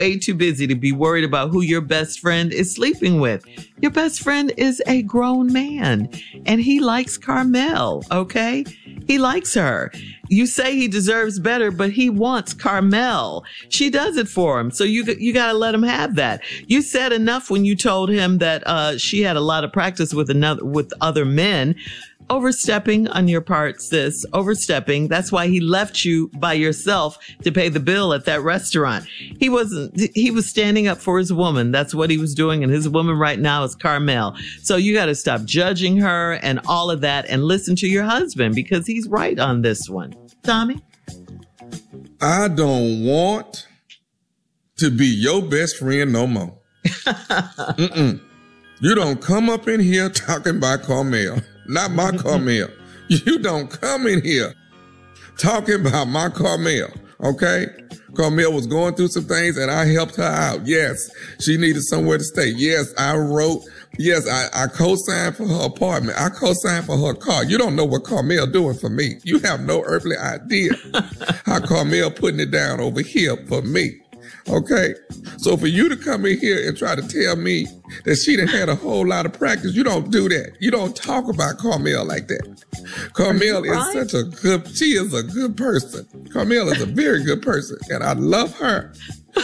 way too busy to be worried about who your best friend is sleeping with. Your best friend is a grown man and he likes Carmel, okay? He likes her. You say he deserves better, but he wants Carmel. She does it for him. So you got to let him have that. You said enough when you told him that she had a lot of practice with other men. Overstepping on your part, sis. Overstepping. That's why he left you by yourself to pay the bill at that restaurant. He was standing up for his woman. That's what he was doing. And his woman right now is Carmel. So you got to stop judging her and all of that and listen to your husband because he's right on this one. Tommy? I don't want to be your best friend no more. You don't come up in here talking about Carmel. Not my Carmel. You don't come in here talking about my Carmel, okay? Carmel was going through some things and I helped her out. Yes, she needed somewhere to stay. Yes, I co-signed for her apartment. I co-signed for her car. You don't know what Carmel doing for me. You have no earthly idea how Carmel putting it down over here for me. Okay, so for you to come in here and try to tell me that she done had a whole lot of practice, you don't do that. You don't talk about Carmel like that. Carmel is she is a good person. Carmel is a very good person, and I love her.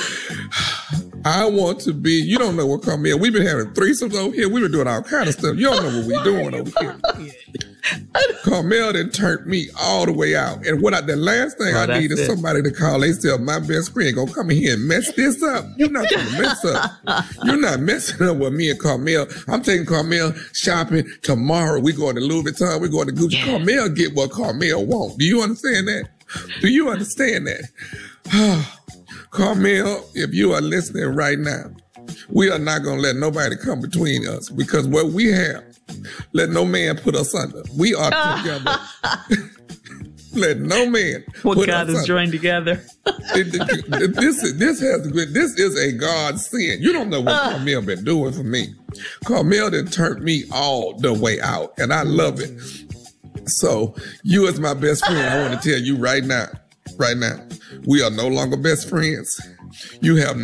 I want to be, you don't know what Carmel, we've been having threesomes over here. We've been doing all kind of stuff. You don't know what we're doing over here. Carmel done turned me all the way out. And the last thing I need is somebody to call. They say, my best friend gonna come in here and mess this up. You're not gonna mess up. You're not messing up with me and Carmel. I'm taking Carmel shopping tomorrow. We're going to Louis Vuitton. We're going to Gucci. Yeah. Carmel get what Carmel want. Do you understand that? Do you understand that? Carmel, if you are listening right now, we are not going to let nobody come between us because what we have, let no man put us under. We are together. Let no man what put God us has under. Joined together. This is a God sin. You don't know what Carmel been doing for me. Carmel done turned me all the way out, and I love it. So you as my best friend, I want to tell you right now, we are no longer best friends. You can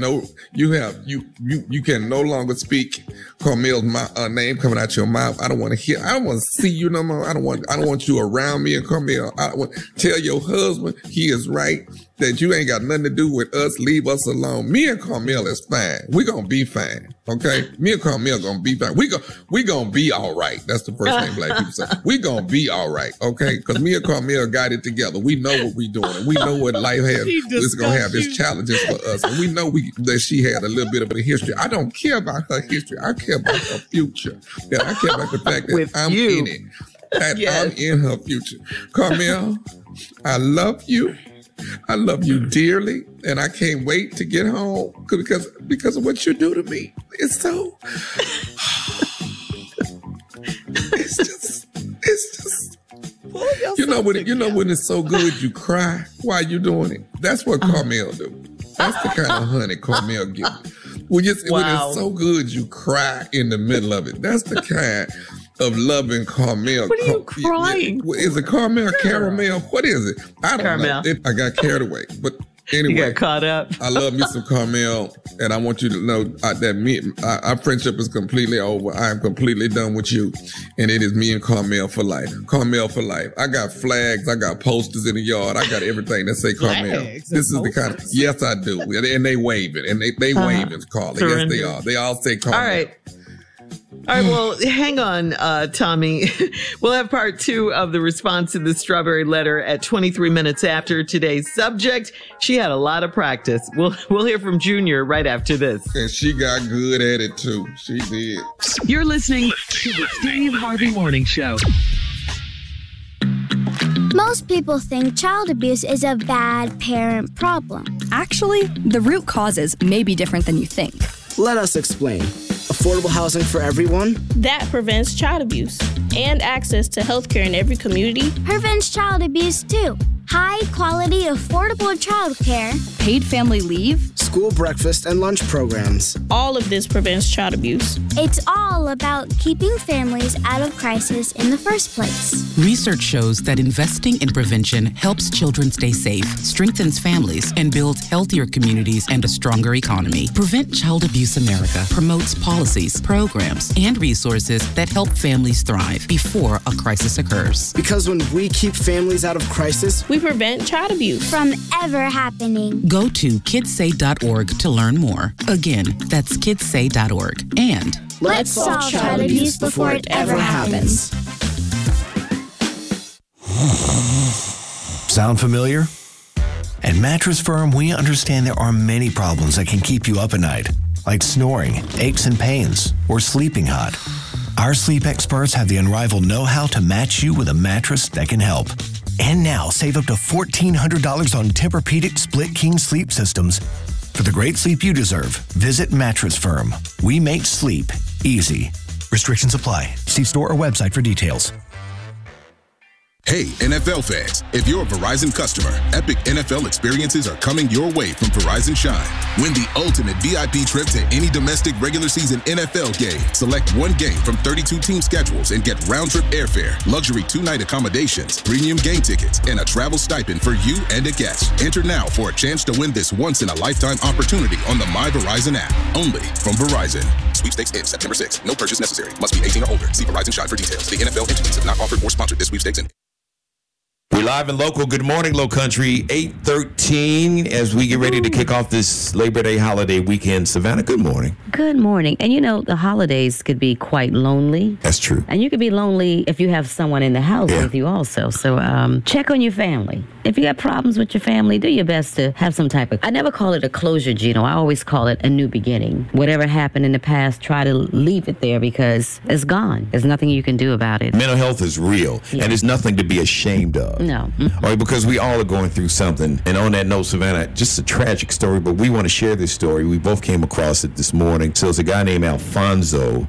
no longer speak Carmel's name coming out your mouth. I don't want to see you no more. I don't want you around me and Carmel. Tell your husband he is right, that you ain't got nothing to do with us. Leave us alone. Me and Carmel is fine. We're going to be fine. Okay? Me and Carmel going to be fine. We going to be all right. That's the first thing black people say. We going to be all right. Okay? Because me and Carmel got it together. We know what we doing. And we know what life has. It's going to have its challenges for us. And we know that she had a little bit of a history. I don't care about her history. I care about her future. Yeah, I care about the fact that I'm in it. That I'm in her future. Carmel, I love you. I love you dearly, and I can't wait to get home because of what you do to me. It's so, it's just. You know when it's so good you cry while you doing it. That's what Carmel do. That's the kind of honey Carmel give you. When it's so good you cry in the middle of it. That's the kind of loving Carmel. What are you crying? Is it Carmel? Caramel? What is it? I don't know. I got carried away. But anyway. You got caught up. I love me some Carmel, and I want you to know that our friendship is completely over. I am completely done with you, and it is me and Carmel for life. Carmel for life. I got flags. I got posters in the yard. I got everything that say Carmel. This is the kind of, yes, I do. And they wave it, and they wave it, Carly. Yes, they are. They all say Carmel. All right. All right, well, hang on, Tommy. We'll have part 2 of the response to the strawberry letter at 23 minutes after today's subject. She had a lot of practice. We'll hear from Junior right after this. And she got good at it, too. She did. You're listening to the Steve Harvey Morning Show. Most people think child abuse is a bad parent problem. Actually, the root causes may be different than you think. Let us explain. Affordable housing for everyone. That prevents child abuse. And access to health care in every community. Prevents child abuse, too. High-quality, affordable child care. Paid family leave. school breakfast and lunch programs. All of this prevents child abuse. It's all about keeping families out of crisis in the first place. Research shows that investing in prevention helps children stay safe, strengthens families, and builds healthier communities and a stronger economy. Prevent Child Abuse America promotes policies, programs, and resources that help families thrive before a crisis occurs. Because when we keep families out of crisis, we prevent child abuse from ever happening. Go to kidssay.org to learn more. Again, that's kidssay.org. And let's solve child abuse before it ever happens. Sound familiar? At Mattress Firm, we understand there are many problems that can keep you up at night, like snoring, aches and pains, or sleeping hot. Our sleep experts have the unrivaled know-how to match you with a mattress that can help. And now, save up to $1,400 on Tempur-Pedic Split King sleep systems. For the great sleep you deserve, visit Mattress Firm. We make sleep easy. Restrictions apply. See store or website for details. Hey, NFL fans, if you're a Verizon customer, epic NFL experiences are coming your way from Verizon Shine. Win the ultimate VIP trip to any domestic regular season NFL game. Select one game from 32 team schedules and get round-trip airfare, luxury 2-night accommodations, premium game tickets, and a travel stipend for you and a guest. Enter now for a chance to win this once-in-a-lifetime opportunity on the My Verizon app. Only from Verizon. Sweepstakes ends September 6th. No purchase necessary. Must be 18 or older. See Verizon Shine for details. The NFL entities have not offered or sponsored this sweepstakes. We're live and local. Good morning, Low Country. 8:13 as we get ready to kick off this Labor Day holiday weekend. Savannah, good morning. Good morning. And you know, the holidays could be quite lonely. That's true. And you could be lonely if you have someone in the house with you also. So check on your family. If you got problems with your family, do your best to have some type of, I never call it a closure, Gino. I always call it a new beginning. Whatever happened in the past, try to leave it there because it's gone. There's nothing you can do about it. Mental health is real, and there's nothing to be ashamed of. No. All right, because we all are going through something. And on that note, Savannah, just a tragic story, but we want to share this story. We both came across it this morning. So it's a guy named Alfonso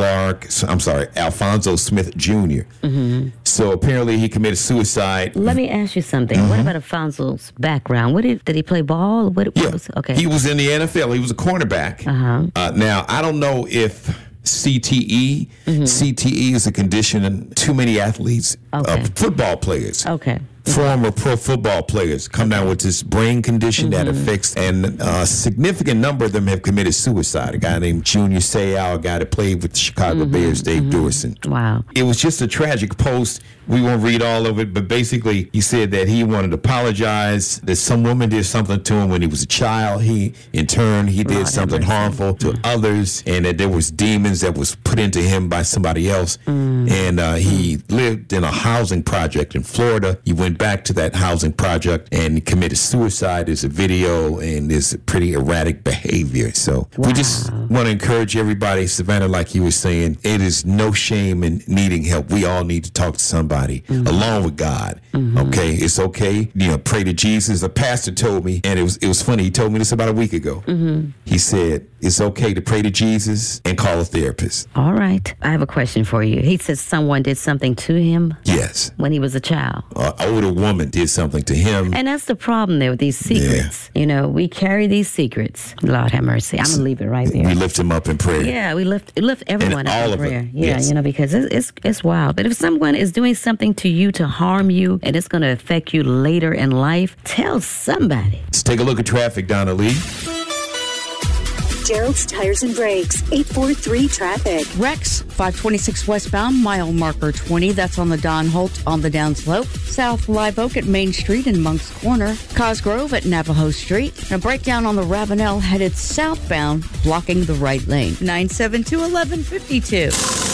Smith Jr. Mm-hmm. So apparently he committed suicide. Let me ask you something. Mm-hmm. What about Alfonso's background? Did he play ball? What was, okay. He was in the NFL. He was a cornerback. Uh-huh. Now, I don't know if CTE. Mm-hmm. CTE is a condition in too many athletes, football players. Okay. Former pro football players come down with this brain condition that affects, and a significant number of them have committed suicide. A guy named Junior Seau, a guy that played with the Chicago Bears, Dave Dorson. Wow. It was just a tragic post. We won't read all of it, but basically he said that he wanted to apologize, that some woman did something to him when he was a child. He did something harmful to others, and that there was demons that was put into him by somebody else. And he lived in a housing project in Florida. He went back to that housing project and committed suicide. There's a video, and there's a pretty erratic behavior. So we just want to encourage everybody, Savannah, like you were saying, it is no shame in needing help. We all need to talk to somebody along with God. Okay, it's okay. Pray to Jesus. A pastor told me, and it was funny. He told me this about a week ago. He said it's okay to pray to Jesus and call a therapist. All right. I have a question for you. He said someone did something to him. Yes. When he was a child. Older woman did something to him. And that's the problem there with these secrets. Yeah. We carry these secrets. Lord have mercy. I'm going to leave it right there. We lift him up in prayer. Yeah, we lift everyone up in prayer. Yeah, yes. Because it's wild. But if someone is doing something to you to harm you and it's going to affect you later in life, tell somebody. Let's take a look at traffic, Donna Lee. Gerald's Tires and Brakes, 843 traffic. Rex, 526 westbound, mile marker 20. That's on the Don Holt on the downslope. South Live Oak at Main Street in Monk's Corner. Cosgrove at Navajo Street. And a breakdown on the Ravenel headed southbound, blocking the right lane. 972-1152.